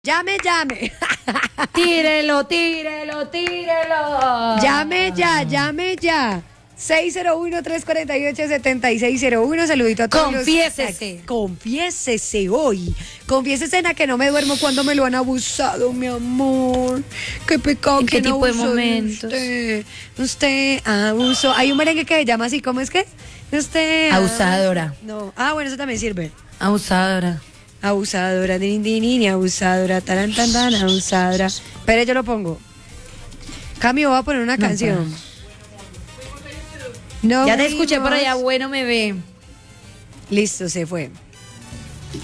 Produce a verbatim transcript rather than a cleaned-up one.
Llame, llame. Tírelo, tírelo, tírelo. Llame ya, llame ya. seis cero uno, tres cuatro ocho, siete seis cero uno. Saludito a todos. Confiésese. Los... Confiésese hoy. Confiésese en la que no me duermo cuando me lo han abusado, mi amor. Qué pecado. ¿En que qué no tipo de abusó momentos? Usted, usted abusó. Hay un merengue que se llama así. ¿Cómo es que? Usted. Abusadora. No. Ah, bueno, eso también sirve. Abusadora. Abusadora, din, din, din, abusadora, taran, tan, tan, abusadora. Pero yo lo pongo. Cami, voy a poner una No, canción. No Ya te escuché vimos. por allá, bueno me ve. Listo, se fue.